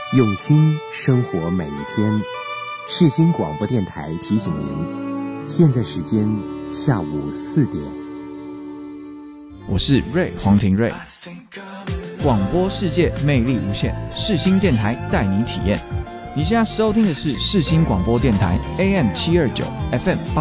用心生活每一天。世新广播电台提醒您，现在时间下午4点。 我是瑞黄庭瑞，广播世界魅力无限，世新电台带你体验。你现在收听的是世新广播电台 AM729 FM